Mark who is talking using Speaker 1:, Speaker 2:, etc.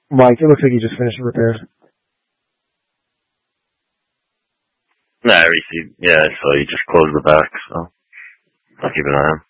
Speaker 1: Mike, it looks like you just finished the repairs.
Speaker 2: Nah, I received. Yeah, so you just closed the back, so I'll keep an eye on.